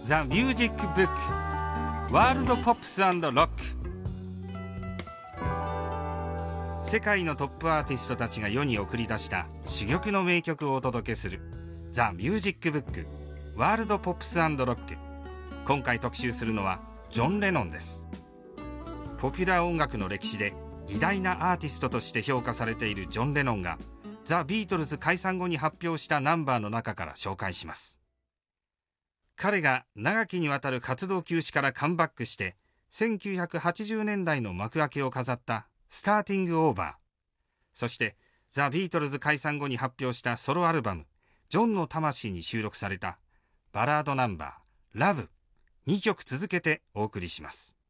ザ・ミュージック・ブックワールド・ポップス&ロック。世界のトップアーティストたちが世に送り出した珠玉の名曲をお届けするザ・ミュージック・ブックワールド・ポップス&ロック。今回特集するのはジョン・レノンです。ポピュラー音楽の歴史で偉大なアーティストとして評価されているジョン・レノンがザ・ビートルズ解散後に発表したナンバーの中から紹介します。彼が長きにわたる活動休止からカムバックして1980年代の幕開けを飾ったスターティングオーバー、そしてザ・ビートルズ解散後に発表したソロアルバムジョンの魂に収録されたバラードナンバーラブ、2曲続けてお送りします。